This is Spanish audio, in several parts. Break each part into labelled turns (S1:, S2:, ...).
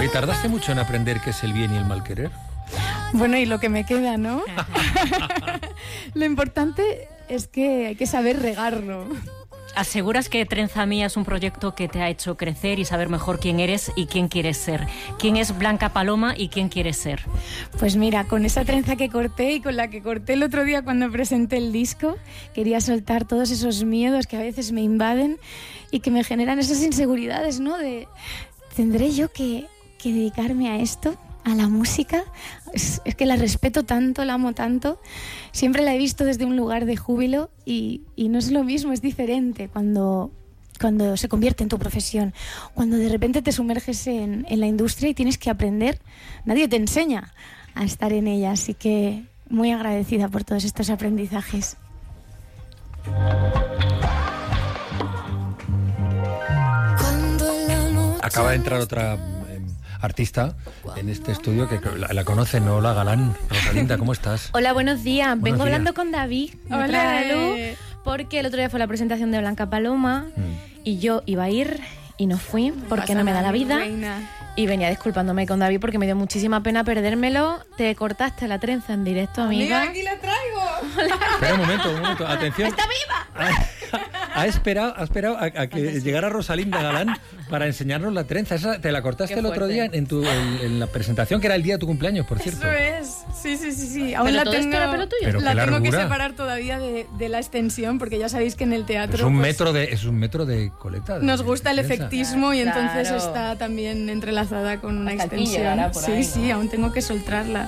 S1: ¿Y tardaste mucho en aprender qué es el bien y el mal querer?
S2: Bueno, y lo que me queda, ¿no? Lo importante es que hay que saber regarlo.
S3: ¿Aseguras que Trenza Mía es un proyecto que te ha hecho crecer y saber mejor quién eres y quién quieres ser? ¿Quién es Blanca Paloma y quién quieres ser?
S2: Pues mira, con esa trenza que corté y con la que corté el otro día cuando presenté el disco, quería soltar todos esos miedos que a veces me invaden y que me generan esas inseguridades, ¿no? ¿Tendré yo que dedicarme a esto? ¿A la música? Es que la respeto tanto, la amo tanto. Siempre la he visto desde un lugar de júbilo y no es lo mismo, es diferente cuando se convierte en tu profesión. Cuando de repente te sumerges en la industria y tienes que aprender, nadie te enseña a estar en ella. Así que muy agradecida por todos estos aprendizajes.
S1: Acaba de entrar otra artista en este estudio que la conocen. Hola, Galán. Rosalinda, ¿cómo estás?
S4: Hola, buenos días. Vengo hablando con David.
S2: Hola,
S4: Luz, porque el otro día fue la presentación de Blanca Paloma y yo iba a ir y no fui porque no me da la vida. Y venía disculpándome con David porque me dio muchísima pena perdérmelo. Te cortaste la trenza en directo, amiga.
S2: ¡Aquí la traigo!
S1: Espera un momento. Atención.
S4: ¡Está viva!
S1: Ha esperado a que llegara Rosalinda Galán para enseñarnos la trenza. Esa te la cortaste el otro día en la presentación, que era el día de tu cumpleaños, por cierto.
S2: Eso es. Sí. Aún
S4: ¿Pero
S2: la
S4: todo
S2: tengo,
S4: esto era pelo tuyo?
S1: Pero
S2: la tengo que separar todavía de la extensión, porque ya sabéis que en el teatro
S1: Es un metro de colecta.
S2: nos gusta el
S1: trenza.
S2: efectismo y entonces
S4: Claro.
S2: está también entrelazada con una
S4: Hasta aquí
S2: extensión.
S4: llegará por ahí,
S2: Sí, aún tengo que soltarla.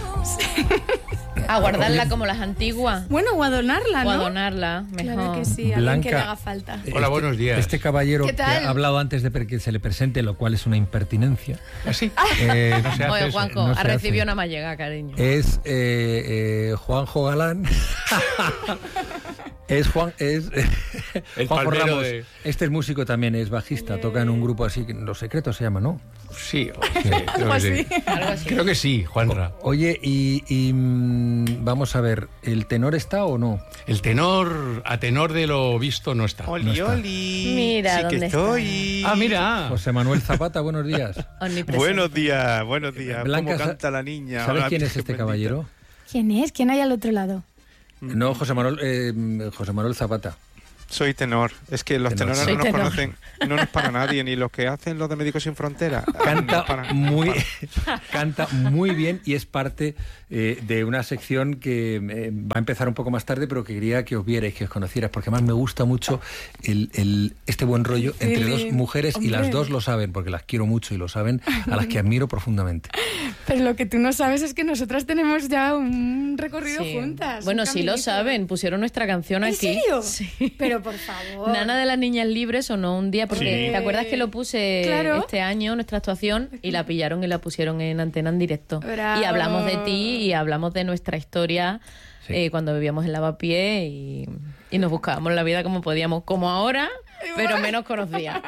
S4: A guardarla como las antiguas.
S2: Bueno, o a donarla, ¿no?
S4: O a donarla, mejor.
S2: Claro que sí, a alguien
S1: Blanca,
S2: que le haga falta.
S5: Hola, buenos días.
S1: Este caballero
S2: ¿Qué
S1: que
S2: tal?
S1: ha hablado antes de que se le presente, lo cual es una impertinencia.
S5: ¿Así?
S1: No se hace
S4: Oye,
S1: eso,
S4: Juanjo,
S1: no se
S4: ha recibido
S1: hace.
S4: una mallega, cariño.
S1: Es Juanjo Galán. Es Juanjo
S5: palmero
S1: Ramos.
S5: de-
S1: Este es músico también, es bajista, toca en un grupo así, que Los Secretos se llama, ¿no?
S5: Sí, creo que sí. Creo que sí, Juanra.
S1: Oye, vamos a ver, ¿el tenor está o no?
S5: El tenor, a tenor de lo visto, no está.
S1: No está.
S4: Mira
S6: sí que
S4: dónde
S6: estoy.
S5: Ah, mira.
S1: José Manuel Zapata, buenos días.
S4: Omnipresente.
S6: Buenos días.
S1: Blanca,
S6: ¿Cómo canta la niña?
S1: ¿Sabes
S6: Hola,
S1: quién es
S6: qué
S1: este
S6: bendita.
S1: caballero?
S2: ¿Quién es? ¿Quién hay al otro lado?
S1: No, José Manuel Zapata.
S6: Soy tenor. Es que los
S1: Tenor.
S6: tenores
S4: Soy
S6: no nos
S4: tenor.
S6: conocen. No nos para nadie, ni los que hacen los de Médicos Sin Fronteras.
S1: Canta
S6: No para.
S1: canta muy bien y es parte de una sección que va a empezar un poco más tarde, pero que quería que os vierais, que os conocieras, porque además me gusta mucho este buen rollo entre dos mujeres y las
S2: Hombre.
S1: dos lo saben, porque las quiero mucho y lo saben, a las que admiro profundamente.
S2: Pero lo que tú no sabes es que nosotras tenemos ya un recorrido
S4: Sí.
S2: juntas.
S4: Bueno,
S2: un
S4: sí lo
S2: caminito.
S4: saben. Pusieron nuestra canción
S2: ¿En
S4: aquí.
S2: serio?
S4: Sí.
S2: Pero por favor.
S4: Nana de las Niñas Libres sonó un día porque
S6: Sí.
S4: ¿te acuerdas que lo puse
S2: Claro.
S4: este año, nuestra actuación, y la pillaron y la pusieron en antena en directo?
S2: Bravo.
S4: Y hablamos de ti y hablamos de nuestra historia
S1: Sí.
S4: cuando vivíamos en Lavapiés y nos buscábamos la vida como podíamos, como ahora, pero menos conocida.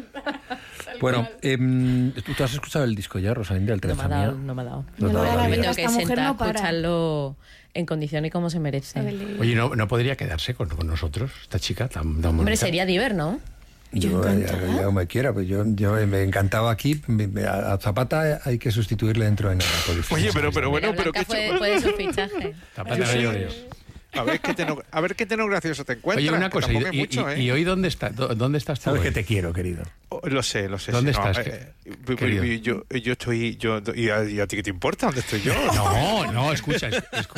S1: Bueno, ¿tú has escuchado el disco ya, Rosalinda, el
S4: No me ha
S1: Trenza
S4: dado,
S1: Mía?
S4: no me ha dado.
S1: No te ha dado
S2: la
S1: la
S4: Me
S1: vida.
S4: tengo que
S2: Esta mujer
S4: sentar
S2: no
S4: a
S2: para.
S4: escucharlo en condiciones y como se merece.
S5: Oye, ¿no podría quedarse con nosotros, esta chica tan bonita?
S4: Hombre, sería diver, ¿no?
S1: Yo ya me quiera, pues yo me encantaba aquí. A Zapata hay que sustituirle dentro de Nápoles.
S6: Oye, pero bueno, pero
S4: Blanca
S6: qué
S4: fue de su fichaje.
S5: Zapata
S6: Yo
S5: era
S6: soy-
S5: yo de-
S6: A ver qué tenor gracioso te encuentras.
S5: Oye, una
S6: que
S5: cosa,
S6: tampoco es
S5: ¿y
S6: mucho,
S5: y hoy dónde estás tú?
S1: Sabes
S5: hoy?
S1: que te quiero, querido.
S6: Lo sé.
S5: ¿Dónde
S6: sí,
S5: estás, querido?
S6: Yo estoy... ¿Y a ti qué te importa? ¿Dónde estoy yo?
S5: No, escucha.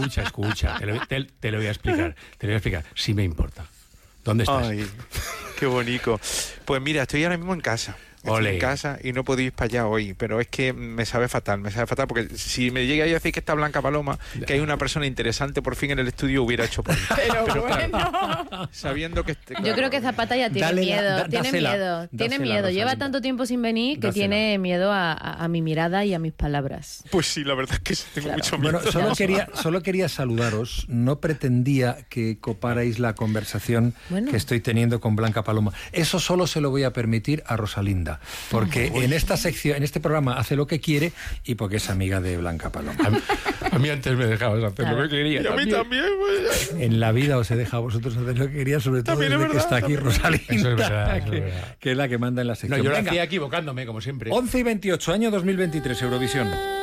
S5: Te lo voy a explicar. Sí me importa. ¿Dónde estás?
S6: Ay, qué bonito. Pues mira, estoy ahora mismo en casa. Estoy
S5: Ole.
S6: en casa y no puedo ir para allá hoy, pero es que me sabe fatal porque si me llega a decir que está Blanca Paloma, que hay una persona interesante por fin en el estudio, hubiera hecho por mí.
S2: Pero bueno.
S6: Sabiendo que...
S4: Yo creo que Zapata ya tiene
S1: Dale
S4: miedo,
S1: dásela,
S4: tiene
S1: dásela,
S4: miedo. Lleva
S1: Rosalinda.
S4: tanto tiempo sin venir que
S1: Dásela.
S4: tiene miedo a mi mirada y a mis palabras.
S6: Pues sí, la verdad es que sí, tengo mucho miedo.
S1: Bueno, solo quería saludaros. No pretendía que coparais la conversación
S4: Bueno.
S1: que estoy teniendo con Blanca Paloma. Eso solo se lo voy a permitir a Rosalinda. Rosalinda, porque en esta sección, en este programa hace lo que quiere y porque es amiga de Blanca Paloma.
S5: A mí antes me dejabas hacer lo que quería.
S6: Y a mí también, pues.
S1: En la vida os he dejado a vosotros hacer lo que quería, sobre todo
S6: También es
S1: desde que
S6: verdad,
S1: está aquí
S6: también.
S1: Rosalinda,
S5: Eso es verdad, eso es verdad.
S1: que es la que manda en la sección.
S5: No, yo lo
S1: Venga,
S5: hacía equivocándome, como siempre.
S1: 11 y 28, año 2023, Eurovisión.